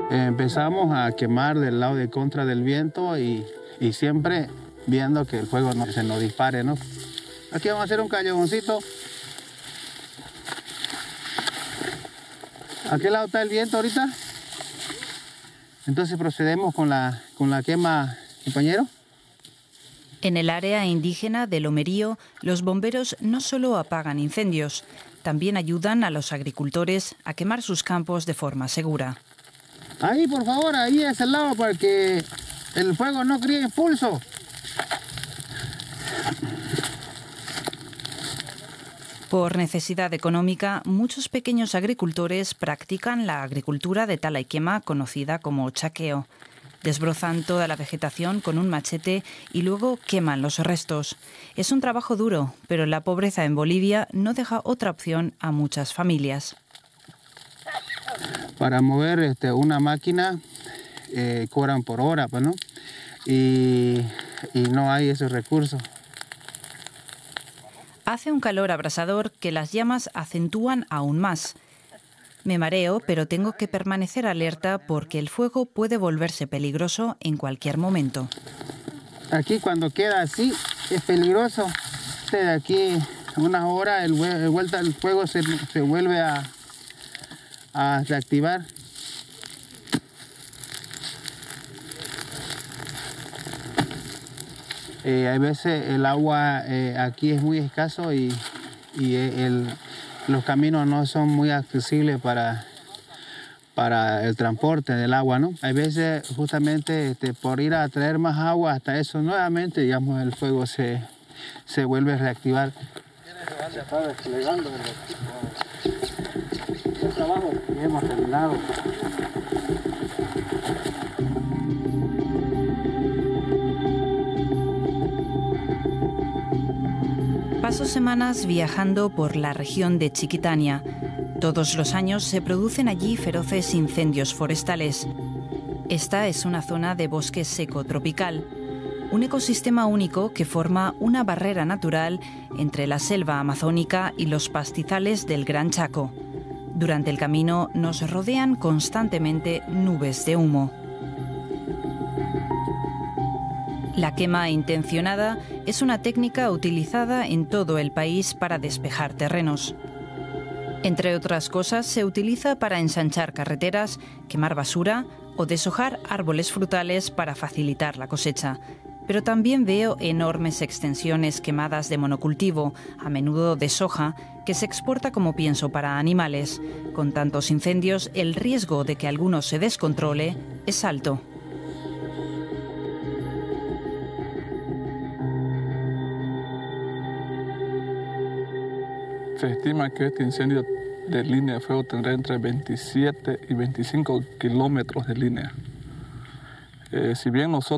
Empezamos a quemar del lado de contra del viento y siempre viendo que el fuego no se nos dispare, ¿no? Aquí vamos a hacer un callejoncito. ¿A qué lado está el viento ahorita? Entonces procedemos con la quema, compañero. En el área indígena de Lomerío, los bomberos no solo apagan incendios, también ayudan a los agricultores a quemar sus campos de forma segura. Ahí, por favor, ahí a ese lado para que el fuego no cree impulso. Por necesidad económica, muchos pequeños agricultores practican la agricultura de tala y quema, conocida como chaqueo. Desbrozan toda la vegetación con un machete y luego queman los restos. Es un trabajo duro, pero la pobreza en Bolivia no deja otra opción a muchas familias. Para mover una máquina cobran por hora, pues, ¿no? Y no hay esos recursos. Hace un calor abrasador que las llamas acentúan aún más. Me mareo, pero tengo que permanecer alerta porque el fuego puede volverse peligroso en cualquier momento. Aquí cuando queda así es peligroso. De aquí unas horas el fuego se vuelve a reactivar. Hay veces el agua aquí es muy escaso y los caminos no son muy accesibles para el transporte del agua, ¿no? Hay veces justamente por ir a traer más agua hasta eso nuevamente, digamos, el fuego se vuelve a reactivar. Se está desplegando el trabajo que hemos terminado. Paso semanas viajando por la región de Chiquitania. Todos los años se producen allí feroces incendios forestales. Esta es una zona de bosque seco tropical, un ecosistema único que forma una barrera natural entre la selva amazónica y los pastizales del Gran Chaco. Durante el camino nos rodean constantemente nubes de humo. La quema intencionada es una técnica utilizada en todo el país para despejar terrenos. Entre otras cosas, se utiliza para ensanchar carreteras, quemar basura o deshojar árboles frutales para facilitar la cosecha. Pero también veo enormes extensiones quemadas de monocultivo, a menudo de soja, que se exporta como pienso para animales. Con tantos incendios, el riesgo de que alguno se descontrole es alto. Se estima que este incendio de línea de fuego tendrá entre 27 y 25 kilómetros de línea. Si bien nosotros